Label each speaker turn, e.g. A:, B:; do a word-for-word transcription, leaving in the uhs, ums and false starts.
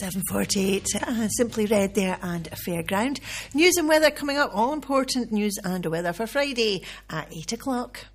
A: seven forty-eight, uh, Simply Red there and a Fairground. News and weather coming up, all important news and weather for Friday at eight o'clock.